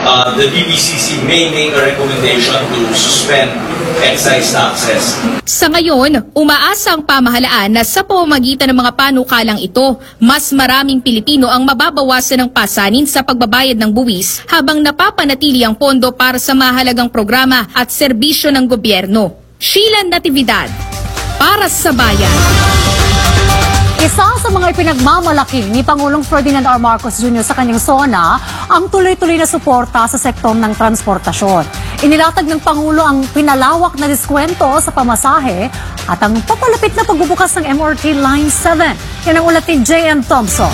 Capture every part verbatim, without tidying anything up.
uh, the B B C C may make a recommendation to suspend excise taxes. Sa ngayon, umaasa ang pamahalaan na sa pamamagitan ng mga panukalang ito, mas maraming Pilipino ang mababawasan ng pasanin sa pagbabayad ng buwis habang napapanatili ang pondo para sa mahalagang programa at serbisyo ng gobyerno. Sheila Natividad, para sa Bayan. Isa sa mga ipinagmamalaki ni Pangulong Ferdinand R. Marcos Junior sa kanyang SONA ang tuloy-tuloy na suporta sa sektor ng transportasyon. Inilatag ng Pangulo ang pinalawak na diskwento sa pamasahe at ang papalapit na pagbubukas ng M R T Line seven. Yan ang ulat ni J M Thompson.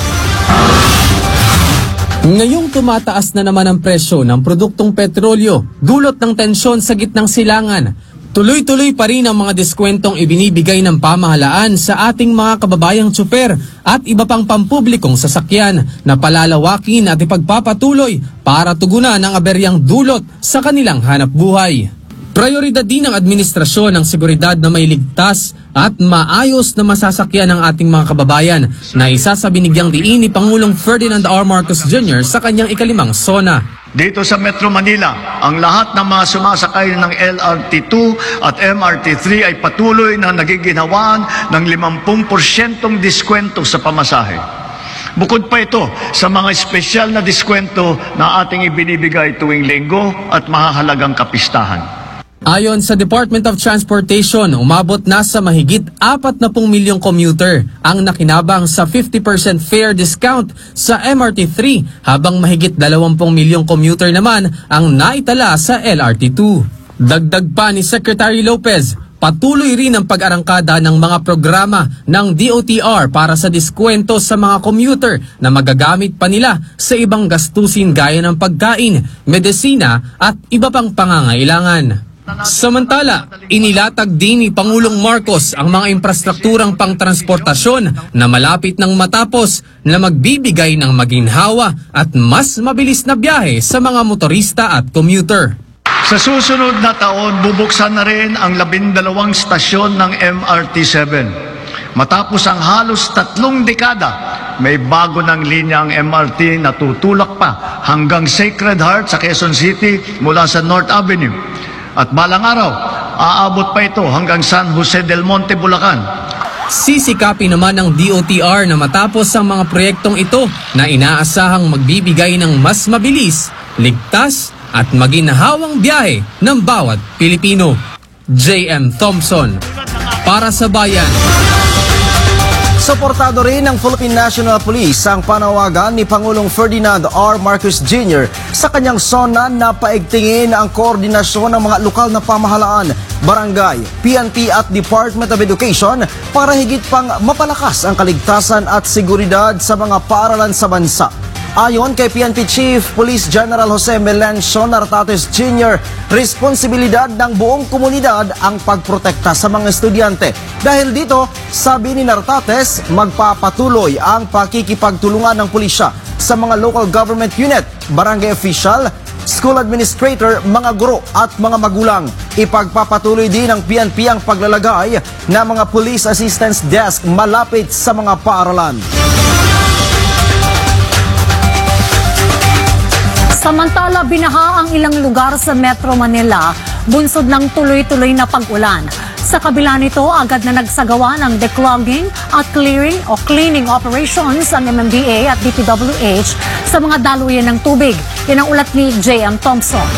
Ngayong tumataas na naman ang presyo ng produktong petrolyo, dulot ng tensyon sa gitnang silangan, tuloy-tuloy pa rin ang mga diskwentong ibinibigay ng pamahalaan sa ating mga kababayang tsuper at iba pang pampublikong sasakyan na palalawakin at ipagpapatuloy para tugunan ang aberyang dulot sa kanilang hanap buhay. Prioridad din ng administrasyon ang seguridad na may ligtas at maayos na masasakyan ng ating mga kababayan na isa sa binigyang diin ni Pangulong Ferdinand R. Marcos Junior sa kanyang ikalimang SONA. Dito sa Metro Manila, ang lahat ng mga sumasakay ng L R T two at M R T three ay patuloy na nagiginhawaan ng limampu porsyentong diskwento sa pamasahe. Bukod pa ito sa mga espesyal na diskwento na ating ibinibigay tuwing linggo at mahahalagang kapistahan. Ayon sa Department of Transportation, umabot na sa mahigit apat na pung milyong commuter ang nakinabang sa fifty percent fare discount sa M R T three habang mahigit dalawampung milyong commuter naman ang naitala sa L R T two. Dagdag pa ni Secretary Lopez, patuloy rin ang pag-arangkada ng mga programa ng D O T R para sa diskwento sa mga commuter na magagamit pa nila sa ibang gastusin gaya ng pagkain, medisina at iba pang pangangailangan. Samantala, inilatag din ni Pangulong Marcos ang mga infrastrukturang pangtransportasyon na malapit nang matapos na magbibigay ng maginhawa at mas mabilis na biyahe sa mga motorista at commuter. Sa susunod na taon, bubuksan na rin ang labindalawang stasyon ng M R T seven. Matapos ang halos tatlong dekada, may bago ng linya ang M R T na tutulak pa hanggang Sacred Heart sa Quezon City mula sa North Avenue. At balang araw, aabot pa ito hanggang San Jose del Monte, Bulacan. Sisikapin naman ng D O T R na matapos ang mga proyektong ito na inaasahang magbibigay ng mas mabilis, ligtas at maginhawang biyahe ng bawat Pilipino. J M Thompson, para sa Bayan. Suportado rin ng Philippine National Police ang panawagan ni Pangulong Ferdinand R. Marcos Junior sa kanyang SONA na paigtingin ang koordinasyon ng mga lokal na pamahalaan, barangay, P N P at Department of Education para higit pang mapalakas ang kaligtasan at seguridad sa mga paaralan sa bansa. Ayon kay P N P Chief Police General Jose Melencio Nartates Junior, responsibilidad ng buong komunidad ang pagprotekta sa mga estudyante. Dahil dito, sabi ni Nartates, magpapatuloy ang pakikipagtulungan ng pulisya sa mga local government unit, barangay official, school administrator, mga guro at mga magulang. Ipagpapatuloy din ng P N P ang paglalagay ng mga police assistance desk malapit sa mga paaralan. Samantala, binaha ang ilang lugar sa Metro Manila, bunsod ng tuloy-tuloy na pag-ulan. Sa kabila nito, agad na nagsagawa ng declogging at clearing o cleaning operations ang M M D A at D P W H sa mga daluyan ng tubig. Yan ang ulat ni J M Thompson.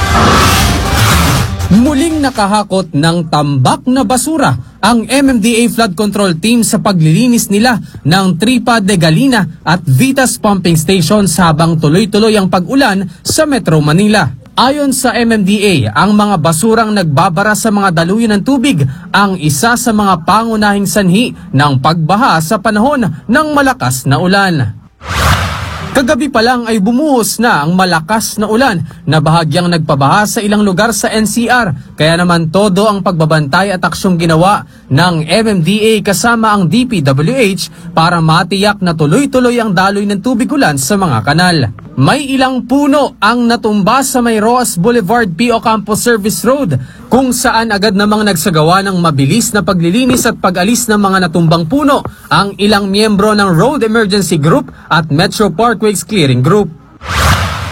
Muling nakahakot ng tambak na basura ang M M D A Flood Control Team sa paglilinis nila ng Tripa de Galina at Vitas Pumping Stations habang tuloy-tuloy ang pag-ulan sa Metro Manila. Ayon sa M M D A, ang mga basurang nagbabara sa mga daluyan ng tubig ang isa sa mga pangunahing sanhi ng pagbaha sa panahon ng malakas na ulan. Kagabi pa lang ay bumuhos na ang malakas na ulan na bahagyang nagpabaha sa ilang lugar sa N C R. Kaya naman todo ang pagbabantay at aksyong ginawa ng M M D A kasama ang D P W H para matiyak na tuloy-tuloy ang daloy ng tubig ulan sa mga kanal. May ilang puno ang natumba sa may Roas Boulevard P O Campos Service Road kung saan agad namang nagsagawa ng mabilis na paglilinis at pag-alis ng mga natumbang puno ang ilang miyembro ng Road Emergency Group at Metro Parkways Clearing Group.